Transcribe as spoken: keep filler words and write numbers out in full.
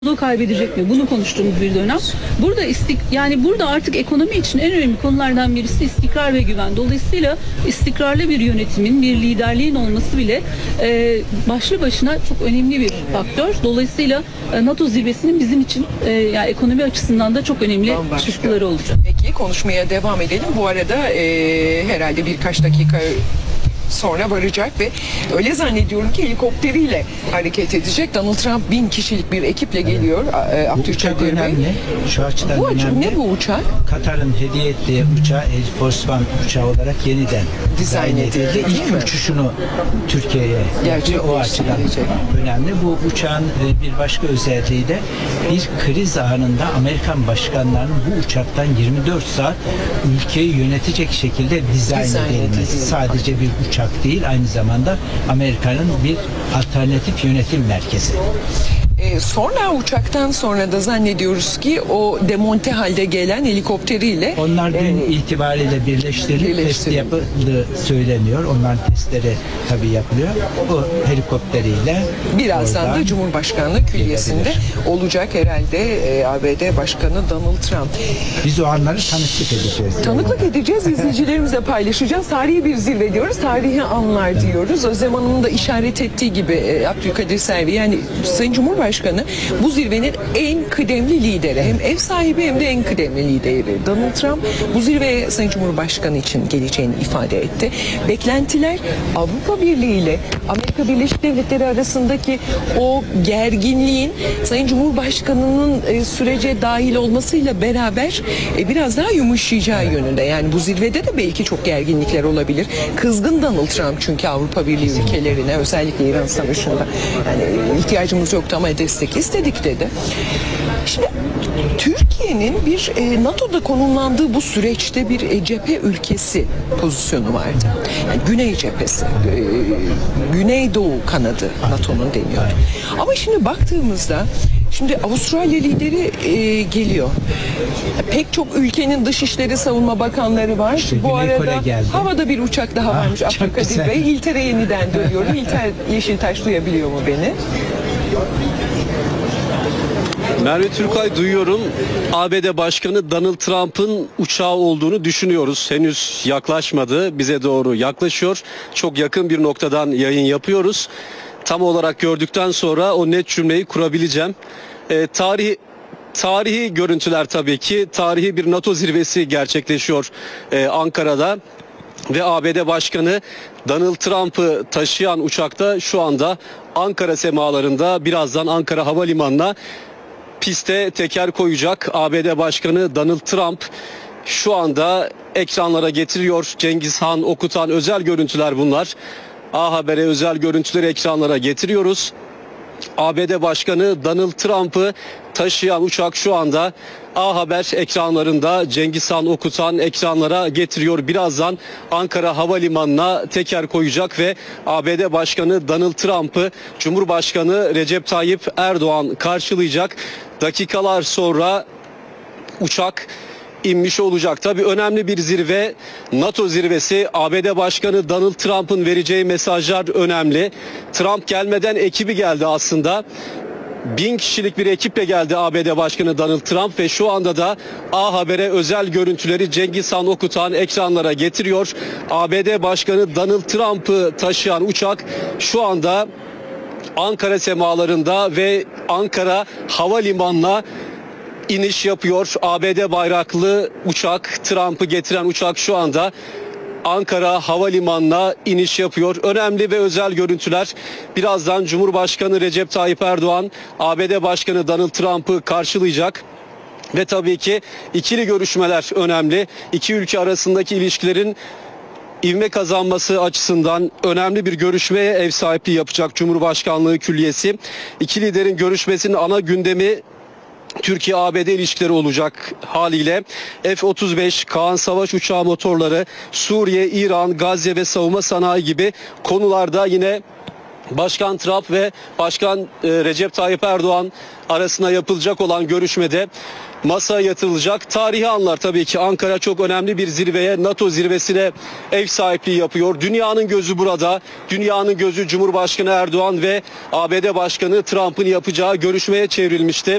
kaybedecek mi? Bunu konuştuğumuz bir dönem. Burada istik yani burada artık ekonomi için en önemli konulardan birisi istikrar ve güven. Dolayısıyla istikrarlı bir yönetimin, bir liderliğin olması bile e, başlı başına çok önemli bir faktör. Dolayısıyla e, NATO zirvesinin bizim için e, yani ekonomi açısından da çok önemli çıktıları olacak. Peki konuşmaya devam edelim. Bu arada e, herhalde birkaç dakika sonra varacak ve öyle zannediyorum ki helikopteriyle hareket edecek. Donald Trump bin kişilik bir ekiple geliyor. Bu uçak önemli. Şu açıdan bu önemli. Ne bu uçak? Katar'ın hediye ettiği uçağı Air Force One uçağı olarak yeniden dizayn edildi. İlk uçuşunu Türkiye'ye yaptı. O açıdan önemli. Bu uçağın bir başka özelliği de bir kriz anında Amerikan başkanlarının bu uçaktan yirmi dört saat ülkeyi yönetecek şekilde dizayn, dizayn edilmesi. Sadece bir uçak değil, aynı zamanda Amerika'nın bir alternatif yönetim merkezi. Ee, sonra uçaktan sonra da zannediyoruz ki o demonte halde gelen helikopteriyle onlar dün e, itibariyle birleştirilip test yapıldığı söyleniyor. Onların testleri tabii yapılıyor. O helikopteriyle birazdan da Cumhurbaşkanlığı Külliyesi'nde gelir. Olacak herhalde e, A B D Başkanı Donald Trump. Biz o anları tanıklık edeceğiz. Tanıklık edeceğiz. İzleyicilerimizle paylaşacağız. Tarihi bir zirve diyoruz. Tarihi anlar evet. diyoruz. Özlem Hanım'ın da işaret ettiği gibi e, Abdülkadir Selvi yani Sayın Cumhurbaşkanı Başkanı bu zirvenin en kıdemli lideri. Hem ev sahibi hem de en kıdemli lideri. Donald Trump bu zirveye Sayın Cumhurbaşkanı için geleceğini ifade etti. Beklentiler Avrupa Birliği ile Amerika Birleşik Devletleri arasındaki o gerginliğin Sayın Cumhurbaşkanı'nın e, sürece dahil olmasıyla beraber e, biraz daha yumuşayacağı yönünde. Yani bu zirvede de belki çok gerginlikler olabilir. Kızgın Donald Trump çünkü Avrupa Birliği ülkelerine özellikle İran Savaşı'nda yani ihtiyacımız yoktu ama destek istedik dedi. Şimdi Türkiye'nin bir e, NATO'da konumlandığı bu süreçte bir e, cephe ülkesi pozisyonu vardı. Yani Güney cephesi, e, Güneydoğu kanadı NATO'nun deniyor. Ama şimdi baktığımızda şimdi Avustralya lideri e, geliyor. Pek çok ülkenin dışişleri savunma bakanları var. İşte bu Güney arada havada bir uçak daha ah, varmış Abdülkadir Bey. İltere yeniden dönüyorum. İlter Yeşiltaş duyabiliyor mu beni? Merve Türkay duyuyorum. A B D Başkanı Donald Trump'ın uçağı olduğunu düşünüyoruz. Henüz yaklaşmadı. Bize doğru yaklaşıyor. Çok yakın bir noktadan yayın yapıyoruz. Tam olarak gördükten sonra o net cümleyi kurabileceğim. E, tarihi Tarihi görüntüler tabii ki. Tarihi bir NATO zirvesi gerçekleşiyor e, Ankara'da. Ve A B D Başkanı Donald Trump'ı taşıyan uçakta şu anda Ankara semalarında, birazdan Ankara Havalimanı'na piste teker koyacak. A B D Başkanı Donald Trump şu anda ekranlara getiriyor. Cengiz Han okutan özel görüntüler bunlar. A Haber'e özel görüntüleri ekranlara getiriyoruz. A B D Başkanı Donald Trump'ı taşıyan uçak şu anda A Haber ekranlarında, Cengiz Han okutan ekranlara getiriyor. Birazdan Ankara Havalimanı'na teker koyacak ve A B D Başkanı Donald Trump'ı Cumhurbaşkanı Recep Tayyip Erdoğan karşılayacak. Dakikalar sonra uçak inmiş olacak. Tabii önemli bir zirve, NATO zirvesi. A B D Başkanı Donald Trump'ın vereceği mesajlar önemli. Trump gelmeden ekibi geldi aslında. Bin kişilik bir ekiple geldi A B D Başkanı Donald Trump ve şu anda da A Haber'e özel görüntüleri Cengiz Han okutan ekranlara getiriyor. A B D Başkanı Donald Trump'ı taşıyan uçak şu anda Ankara semalarında ve Ankara Havalimanı'na iniş yapıyor. A B D bayraklı uçak, Trump'ı getiren uçak şu anda Ankara Havalimanı'na iniş yapıyor. Önemli ve özel görüntüler. Birazdan Cumhurbaşkanı Recep Tayyip Erdoğan, A B D Başkanı Donald Trump'ı karşılayacak. Ve tabii ki ikili görüşmeler önemli. İki ülke arasındaki ilişkilerin ivme kazanması açısından önemli bir görüşmeye ev sahipliği yapacak Cumhurbaşkanlığı Külliyesi. İki liderin görüşmesinin ana gündemi Türkiye-A B D ilişkileri olacak haliyle. F otuz beş, Kaan Savaş uçağı motorları, Suriye, İran, Gazze ve savunma sanayi gibi konularda yine Başkan Trump ve Başkan e, Recep Tayyip Erdoğan arasında yapılacak olan görüşmede masaya yatırılacak. Tarihi anlar tabii ki. Ankara çok önemli bir zirveye, NATO zirvesine ev sahipliği yapıyor. Dünyanın gözü burada. Dünyanın gözü Cumhurbaşkanı Erdoğan ve A B D Başkanı Trump'ın yapacağı görüşmeye çevrilmişti.